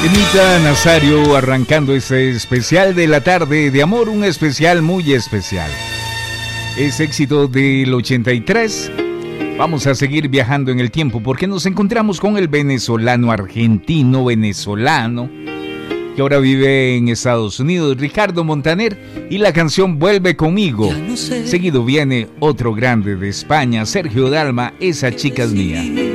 Anita Nazario arrancando este especial de la tarde de amor, un especial muy especial. Es éxito del 83. Vamos a seguir viajando en el tiempo porque nos encontramos con el argentino-venezolano que ahora vive en Estados Unidos, Ricardo Montaner, y la canción Vuelve conmigo. Seguido viene otro grande de España, Sergio Dalma, Esa chica es mía.